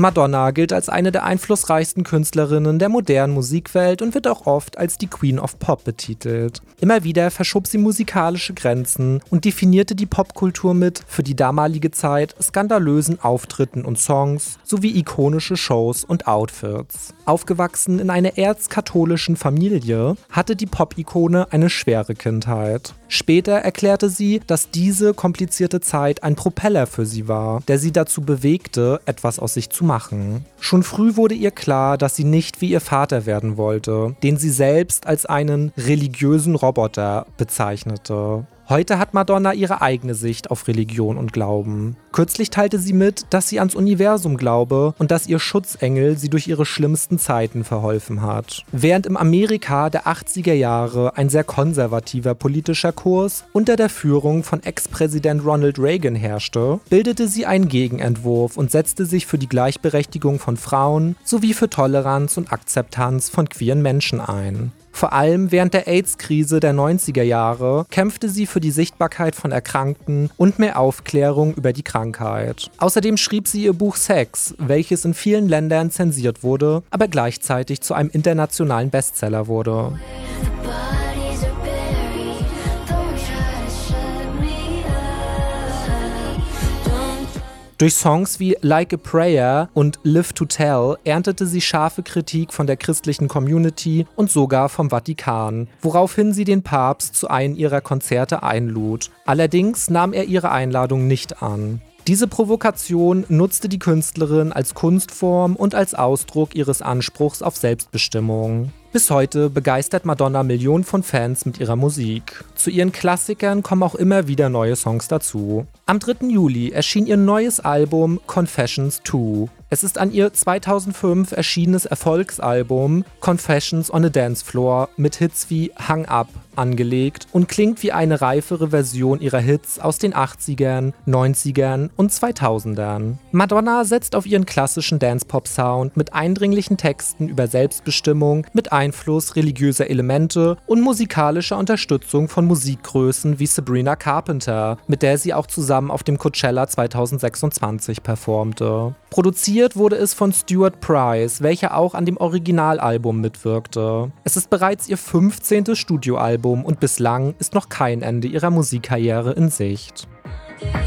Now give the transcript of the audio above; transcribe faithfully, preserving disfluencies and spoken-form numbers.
Madonna gilt als eine der einflussreichsten Künstlerinnen der modernen Musikwelt und wird auch oft als die Queen of Pop betitelt. Immer wieder verschob sie musikalische Grenzen und definierte die Popkultur mit, für die damalige Zeit, skandalösen Auftritten und Songs sowie ikonische Shows und Outfits. Aufgewachsen in einer erzkatholischen Familie, hatte die Pop-Ikone eine schwere Kindheit. Später erklärte sie, dass diese komplizierte Zeit ein Propeller für sie war, der sie dazu bewegte, etwas aus sich zu machen. Schon früh wurde ihr klar, dass sie nicht wie ihr Vater werden wollte, den sie selbst als einen religiösen Roboter bezeichnete. Heute hat Madonna ihre eigene Sicht auf Religion und Glauben. Kürzlich teilte sie mit, dass sie ans Universum glaube und dass ihr Schutzengel sie durch ihre schlimmsten Zeiten verholfen hat. Während im Amerika der achtziger Jahre ein sehr konservativer politischer Kurs unter der Führung von Ex-Präsident Ronald Reagan herrschte, bildete sie einen Gegenentwurf und setzte sich für die Gleichberechtigung von Frauen sowie für Toleranz und Akzeptanz von queeren Menschen ein. Vor allem während der AIDS-Krise der neunziger Jahre kämpfte sie für die Sichtbarkeit von Erkrankten und mehr Aufklärung über die Krankheit. Außerdem schrieb sie ihr Buch Sex, welches in vielen Ländern zensiert wurde, aber gleichzeitig zu einem internationalen Bestseller wurde. Durch Songs wie Like a Prayer und Live to Tell erntete sie scharfe Kritik von der christlichen Community und sogar vom Vatikan, woraufhin sie den Papst zu einem ihrer Konzerte einlud. Allerdings nahm er ihre Einladung nicht an. Diese Provokation nutzte die Künstlerin als Kunstform und als Ausdruck ihres Anspruchs auf Selbstbestimmung. Bis heute begeistert Madonna Millionen von Fans mit ihrer Musik. Zu ihren Klassikern kommen auch immer wieder neue Songs dazu. Am dritten Juli erschien ihr neues Album Confessions zwei. Es ist an ihr zweitausendfünf erschienenes Erfolgsalbum Confessions on a Dance Floor mit Hits wie Hung Up angelegt und klingt wie eine reifere Version ihrer Hits aus den achtzigern, neunzigern und zweitausendern. Madonna setzt auf ihren klassischen Dance-Pop-Sound mit eindringlichen Texten über Selbstbestimmung, mit Einfluss religiöser Elemente und musikalischer Unterstützung von Musikgrößen wie Sabrina Carpenter, mit der sie auch zusammen auf dem Coachella zweitausendsechsundzwanzig performte. Produziert wurde es von Stuart Price, welcher auch an dem Originalalbum mitwirkte. Es ist bereits ihr fünfzehntes Studioalbum und bislang ist noch kein Ende ihrer Musikkarriere in Sicht.